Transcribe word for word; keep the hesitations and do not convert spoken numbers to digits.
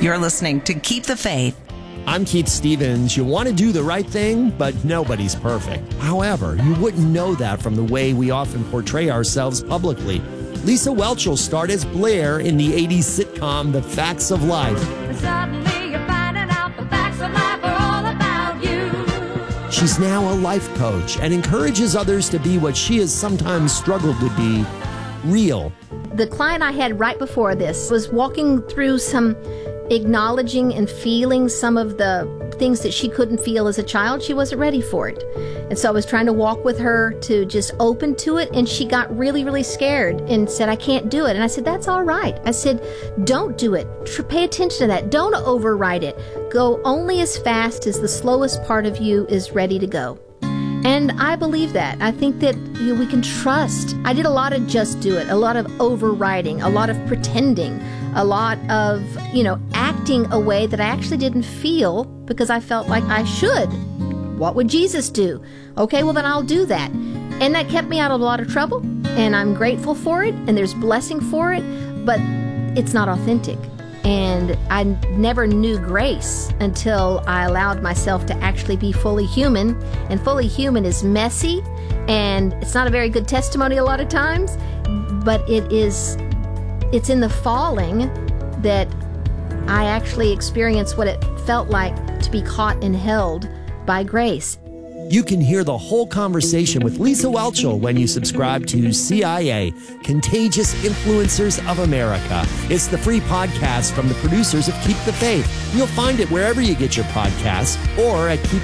You're listening to Keep the Faith. I'm Keith Stevens. You want to do the right thing, but nobody's perfect. However, you wouldn't know that from the way we often portray ourselves publicly. Lisa Whelchel starred as Blair in the eighties sitcom The Facts of Life. Suddenly you're finding out the facts of life are all about you. She's now a life coach and encourages others to be what she has sometimes struggled to be, real. The client I had right before this was walking through some acknowledging and feeling some of the things that she couldn't feel as a child. She wasn't ready for it. And so I was trying to walk with her to just open to it, and she got really, really scared and said, I can't do it. And I said, that's all right. I said, don't do it. Tr- pay attention to that. Don't override it. Go only as fast as the slowest part of you is ready to go. And I believe that. I think that you know, we can trust. I did a lot of just do it, a lot of overriding, a lot of pretending, a lot of, you know, acting a way that I actually didn't feel because I felt like I should. What would Jesus do? Okay, well then I'll do that. And that kept me out of a lot of trouble, and I'm grateful for it, and there's blessing for it, but it's not authentic. And I never knew grace until I allowed myself to actually be fully human. And fully human is messy, and it's not a very good testimony a lot of times, but it is, it's in the falling that I actually experienced what it felt like to be caught and held by grace. You can hear the whole conversation with Lisa Whelchel when you subscribe to C I A, Contagious Influencers of America. It's the free podcast from the producers of Keep the Faith. You'll find it wherever you get your podcasts or at keep